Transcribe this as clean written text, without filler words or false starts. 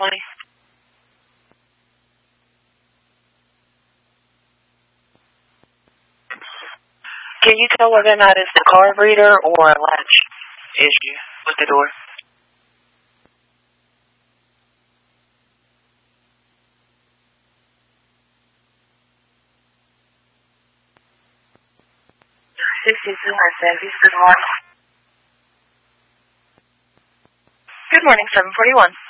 20. Can you tell whether or not it's the card reader or a latch issue with the door? Good morning, 741.